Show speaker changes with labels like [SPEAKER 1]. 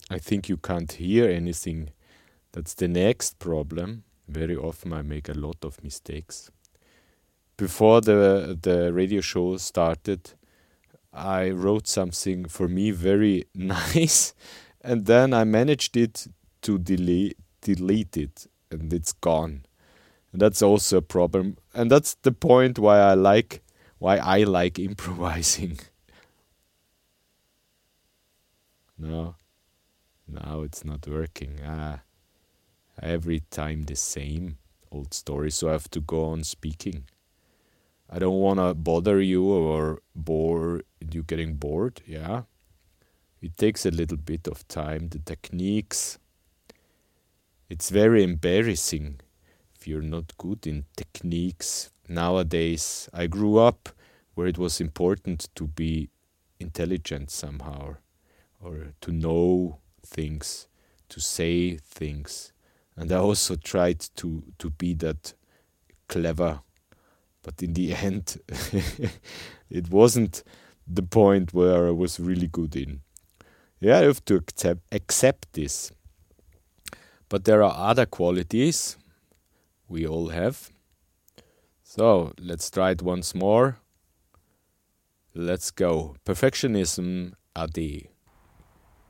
[SPEAKER 1] I think you can't hear anything. That's the next problem. Very often I make a lot of mistakes. Before the radio show started, I wrote something for me very nice, and then I managed it to delete it, and it's gone. And that's also a problem, and that's the point why I like improvising. No, now it's not working. Every time the same old story, so I have to go on speaking. I don't want to bother you or bore you getting bored. Yeah, it takes a little bit of time. The techniques, it's very embarrassing if you're not good in techniques. Nowadays, I grew up where it was important to be intelligent somehow, or to know things, to say things. And I also tried to be that clever, but in the end, it wasn't the point where I was really good in. Yeah, I have to accept this. But there are other qualities we all have. So let's try it once more. Let's go. Perfectionism, ade.